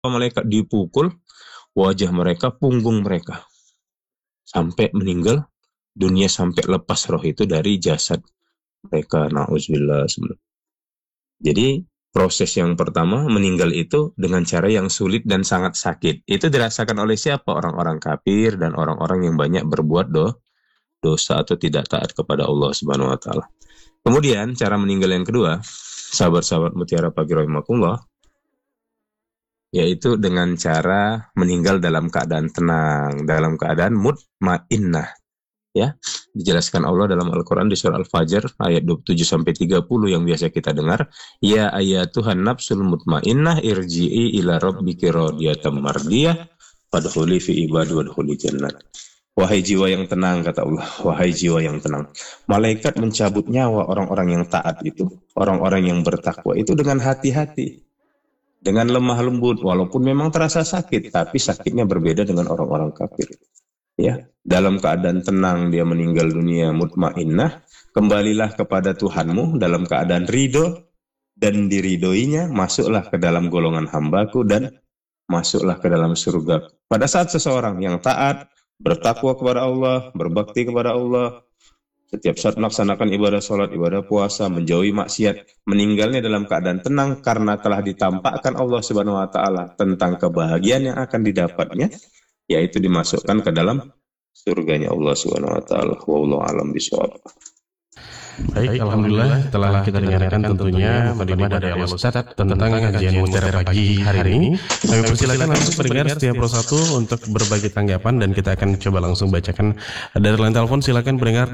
malaikat dipukul wajah mereka, punggung mereka, sampai meninggal dunia, sampai lepas roh itu dari jasad mereka. Na'udzubillah. Jadi proses yang pertama meninggal itu dengan cara yang sulit dan sangat sakit. Itu dirasakan oleh siapa? Orang-orang kafir dan orang-orang yang banyak berbuat dosa atau tidak taat kepada Allah Subhanahu wa taala. Kemudian cara meninggal yang kedua, sahabat-sahabat Mutiara Pagi rahimakumullah, yaitu dengan cara meninggal dalam keadaan tenang, dalam keadaan mutmainnah. Ya, dijelaskan Allah dalam Al-Quran di surah Al-Fajr ayat 27 sampai 30 yang biasa kita dengar, ya ayatuhan nafsul mutmainnah irji'i ila rabbiki radiyatan mardiyah fadkhuli fi ibadi wadkhuli jannat. Wahai jiwa yang tenang, kata Allah, wahai jiwa yang tenang. Malaikat mencabut nyawa orang-orang yang taat itu, orang-orang yang bertakwa itu dengan hati-hati, dengan lemah lembut, walaupun memang terasa sakit, tapi sakitnya berbeda dengan orang-orang kafir. Ya, dalam keadaan tenang dia meninggal dunia mutmainnah, kembalilah kepada Tuhanmu dalam keadaan ridho dan diridhoinya, masuklah ke dalam golongan hambaku dan masuklah ke dalam surga. Pada saat seseorang yang taat, bertakwa kepada Allah, berbakti kepada Allah, setiap saat melaksanakan ibadah sholat, ibadah puasa, menjauhi maksiat, meninggalnya dalam keadaan tenang karena telah ditampakkan Allah Subhanahu wa taala tentang kebahagiaan yang akan didapatnya, yaitu dimasukkan ke dalam surganya Allah Subhanahu wa taala. Wallahu a'lam bishawab. Baik, alhamdulillah telah kita dengarkan tentunya menerima dari Allah Ustaz tentang kajian Mutiara Pagi hari ini. Kami persilakan langsung pendengar setiap persatu untuk berbagi tanggapan dan kita akan coba langsung bacakan dari line telepon. Silakan pendengar di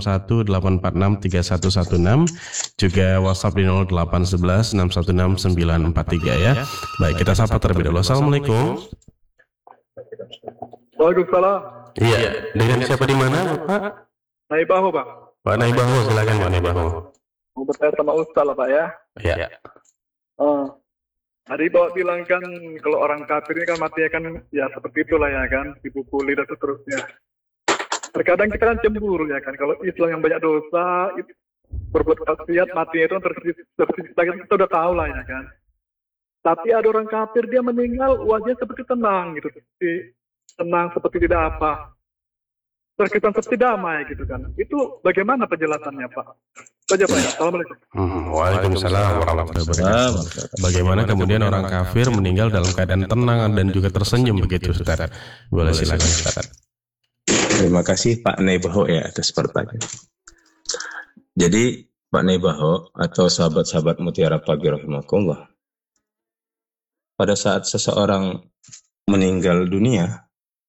0618463116, juga WhatsApp di 08116169943 ya. Baik, kita sapa terlebih dahulu. Assalamualaikum. Waalaikumsalam. Iya, dengan siapa di mana, Pak? Naibaho, Pak. Pak Naibaho, silakan Pak Naibaho. Mau bertanya sama Ustaz lah, Pak ya. Iya. Tadi Bapak bilang kan kalau orang kafir ini kan matinya kan ya seperti itulah ya kan, dipukuli dan seterusnya. Terkadang kita kan cemburu ya kan, kalau Islam yang banyak dosa, berbuat maksiat, matinya itu tersisa, kita udah tahu lah ya kan. Tapi ada orang kafir dia meninggal wajah seperti tenang gitu, seperti tenang, seperti tidak apa. Terkesan seperti damai gitu kan. Itu bagaimana penjelasannya, Pak? Saja, Pak ya. Assalamualaikum. Waalaikumsalam warahmatullahi wabarakatuh. Bagaimana kemudian orang kafir meninggal dalam keadaan tenang dan juga tersenyum begitu, Ustaz? Boleh silakan, Ustaz. Terima kasih Pak Naibaho ya atas pertanyaan. Jadi Pak Naibaho atau sahabat-sahabat Mutiara Pagi rahimakumullah, pada saat seseorang meninggal dunia,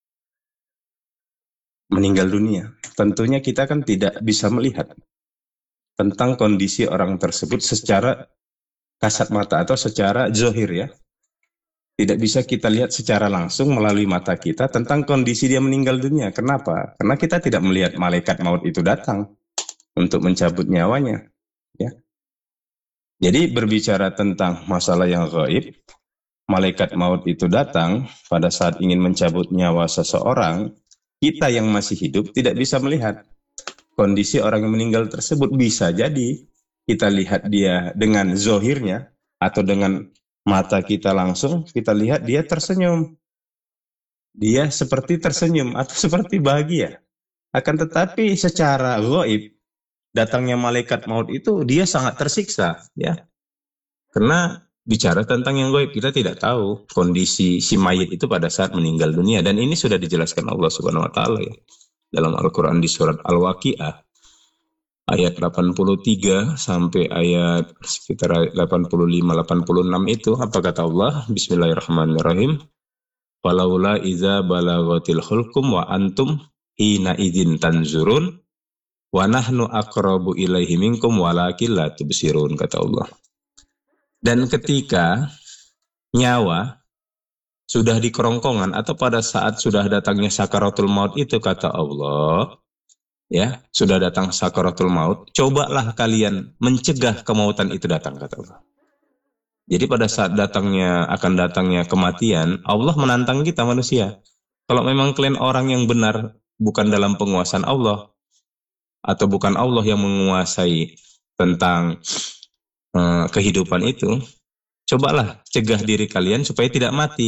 tentunya kita kan tidak bisa melihat tentang kondisi orang tersebut secara kasat mata atau secara zahir ya. Tidak bisa kita lihat secara langsung melalui mata kita tentang kondisi dia meninggal dunia. Kenapa? Karena kita tidak melihat malaikat maut itu datang untuk mencabut nyawanya. Ya. Jadi berbicara tentang masalah yang gaib, malaikat maut itu datang pada saat ingin mencabut nyawa seseorang, kita yang masih hidup tidak bisa melihat kondisi orang yang meninggal tersebut. Bisa jadi kita lihat dia dengan zohirnya atau dengan mata kita langsung, kita lihat dia tersenyum. Dia seperti tersenyum atau seperti bahagia. Akan tetapi secara gaib, datangnya malaikat maut itu dia sangat tersiksa ya. Karena bicara tentang yang gaib, kita tidak tahu kondisi si mayit itu pada saat meninggal dunia, dan ini sudah dijelaskan Allah Subhanahu wa taala ya dalam Al-Qur'an di surat Al-Waqiah ayat 83 sampai ayat sekitar 85 86 itu apa kata Allah? Bismillahirrahmanirrahim. Walaula iza balaghatil hulqum wa antum hina idzin tanzurun wa nahnu aqrabu ilaihi minkum walakin la tubsirun, kata Allah. Dan ketika nyawa sudah di kerongkongan atau pada saat sudah datangnya sakaratul maut itu, kata Allah, ya, sudah datang sakaratul maut, cobalah kalian mencegah kemautan itu datang, kata Allah. Jadi pada saat akan datangnya kematian, Allah menantang kita manusia. Kalau memang kalian orang yang benar, bukan dalam penguasaan Allah, atau bukan Allah yang menguasai tentang kehidupan itu, cobalah cegah diri kalian supaya tidak mati.